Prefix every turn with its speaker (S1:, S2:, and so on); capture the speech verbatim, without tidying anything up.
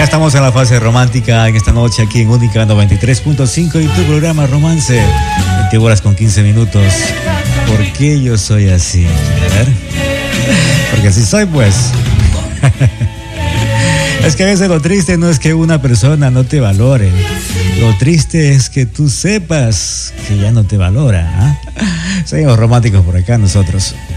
S1: estamos en la fase romántica en esta noche aquí en Única noventa y tres punto cinco y tu programa Romance, veinte horas con quince minutos. ¿Por qué yo soy así? A ver. Porque así soy, pues. Es que a veces lo triste no es que una persona no te valore. Lo triste es que tú sepas que ya no te valora. ¿eh? Seguimos románticos por acá nosotros.